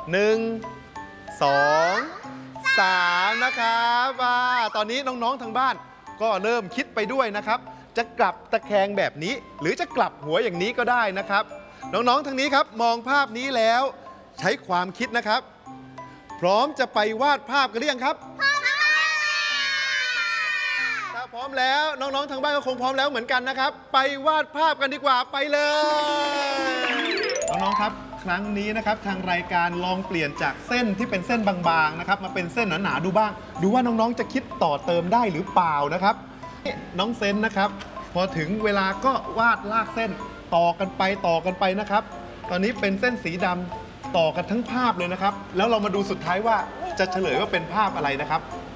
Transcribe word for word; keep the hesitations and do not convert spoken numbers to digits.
หนึ่ง สอง สามนะครับว่าตอนนี้น้องๆทางบ้านก็เริ่มคิดไปด้วยนะครับจะกลับตะแคงแบบนี้หรือจะกลับหัวอย่างนี้ก็ได้นะครับน้องๆทางนี้ครับมองภาพนี้แล้วใช้ความคิดนะครับพร้อมจะไปวาดภาพกันหรือยังครับถ้าพร้อมแล้วน้องๆทางบ้านก็คงพร้อมแล้วเหมือนกันนะครับไปวาดภาพกันดีกว่าไปเลยน้องๆครับครั้งนี้นะครับทางรายการลองเปลี่ยนจากเส้นที่เป็นเส้นบางๆนะครับมาเป็นเส้นหนาๆดูบ้างดูว่าน้องๆจะคิดต่อเติมได้หรือเปล่านะครับน้องเซนนะครับพอถึงเวลาก็วาดลากเส้นต่อกันไปต่อกันไปนะครับตอนนี้เป็นเส้นสีดำต่อกันทั้งภาพเลยนะครับแล้วเรามาดูสุดท้ายว่าจะเฉลยว่าเป็นภาพอะไรนะครับ